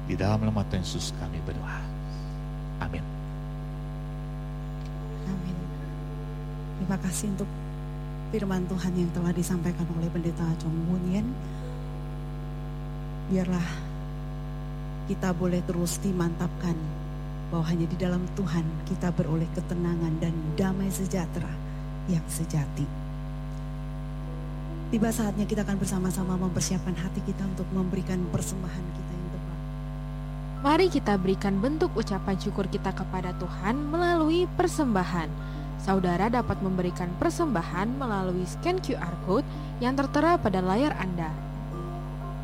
Di dalam nama Tuhan Yesus kami berdoa. Amin. Amin. Terima kasih untuk firman Tuhan yang telah disampaikan oleh Pendeta Chong Mun Yen. Biarlah kita boleh terus dimantapkan bahwa hanya di dalam Tuhan kita beroleh ketenangan dan damai sejahtera yang sejati. Tiba saatnya kita akan bersama-sama mempersiapkan hati kita untuk memberikan persembahan kita yang tepat. Mari kita berikan bentuk ucapan syukur kita kepada Tuhan melalui persembahan. Saudara dapat memberikan persembahan melalui scan QR Code yang tertera pada layar Anda.